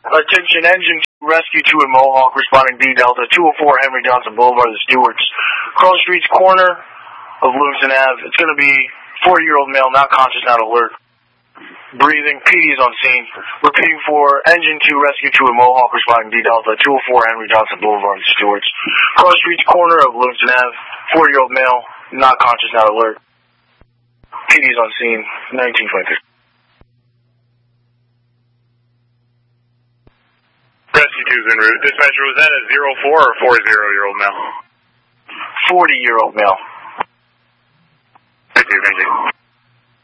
Attention engine rescue 2 in Mohawk responding B Delta 204 Henry Johnson Boulevard, the Stewarts. Cross Streets corner of Livingston Ave. It's going to be 40-year-old male, not conscious, not alert. Breathing, PD is on scene. Repeating for engine 2 rescue 2 in Mohawk responding B Delta 204 Henry Johnson Boulevard, the Stewarts. Cross Streets corner of Livingston Ave. 40-year-old male, not conscious, not alert. PD is on scene. 1923. Rescue 2's en route. Dispatcher, was that a 04 or 40-year-old male? 40-year-old male. Thank you.